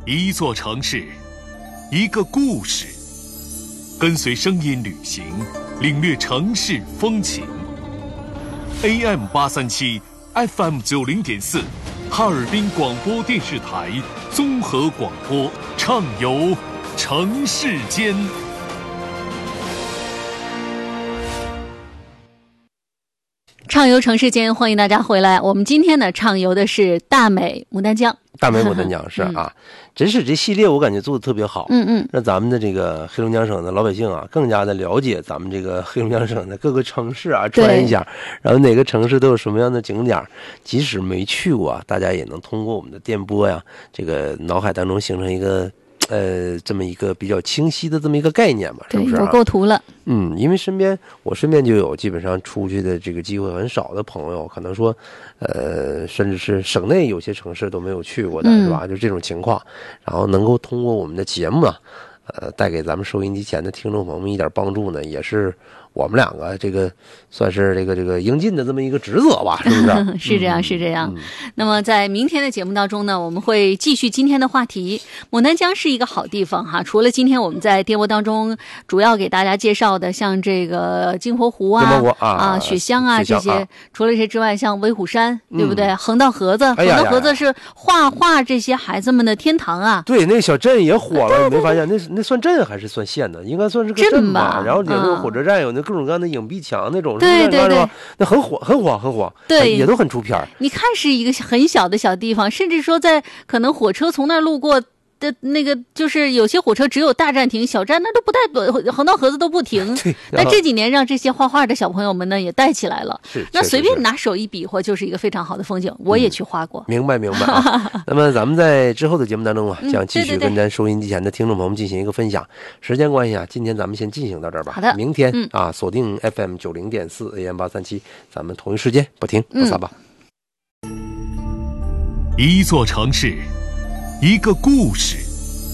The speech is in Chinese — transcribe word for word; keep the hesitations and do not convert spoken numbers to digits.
一座城市，一个故事，跟随声音旅行，领略城市风情。A M 八三七 F M 九零点四，哈尔滨广播电视台综合广播，畅游城市间。 畅游城市间，欢迎大家回来。我们今天呢，畅游的是大美牡丹江。 大美牡丹江是啊，嗯、真是这系列我感觉做的特别好。 嗯嗯， 让咱们的这个黑龙江省的老百姓啊，更加的了解咱们这个黑龙江省的各个城市啊，转一下，然后哪个城市都有什么样的景点，即使没去过，大家也能通过我们的电波呀，这个脑海当中形成一个。呃，这么一个比较清晰的这么一个概念吧，是不是、啊？ 有构图了。 嗯，因为身边我身边就有基本上出去的这个机会很少的朋友，可能说，呃，甚至是省内有些城市都没有去过的，嗯、是吧？就这种情况，然后能够通过我们的节目啊，呃，带给咱们收音机前的听众朋友们一点帮助呢，也是我们两个这个算是这个这个应尽的这么一个职责吧，是不是？ 是这样，是这样。嗯、那么在明天的节目当中呢，我们会继续今天的话题。牡丹江是一个好地方哈，除了今天我们在电波当中主要给大家介绍的，像这个金佛湖啊、 啊, 啊雪乡啊这些， 啊、 除了这些之外，像威虎山，嗯、对不对？横道河子， 哎、 横道河子是画画这些孩子们的天堂啊。 对，那个小镇也火了，你没发现？那那算镇还是算县呢？应该算是个镇吧。然后里头有火车站，有那各种各样的影壁墙那种， 对对对， 那很火，很火，很火， 对， 也都很出片。 你看是一个很小的小地方，甚至说在可能火车从那儿路过的那个，就是有些火车只有大站停，小站那都不带，横道河子都不停。但这几年让这些画画的小朋友们呢也带起来了， 是那随便拿手一比划就是一个非常好的风景。我也去画过， 嗯、明白明白、啊。那么咱们在之后的节目当中啊，将继续跟咱收音机前的听众朋友们进行一个分享。嗯、对对对，时间关系啊，今天咱们先进行到这儿吧。 好的， 明天、 嗯、 啊，锁定 F M 九零点四 A M 八三七，咱们同一时间不听不散吧。 一座城市，一个故事。